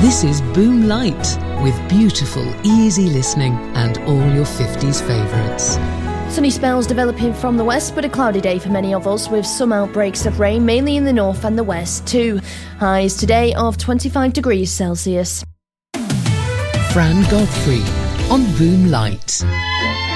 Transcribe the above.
This is Boom Light, with beautiful, easy listening and all your 50s favourites. Sunny spells developing from the west, but a cloudy day for many of us, with some outbreaks of rain, mainly in the north and the west too. Highs today of 25 degrees Celsius. Fran Godfrey on Boom Light.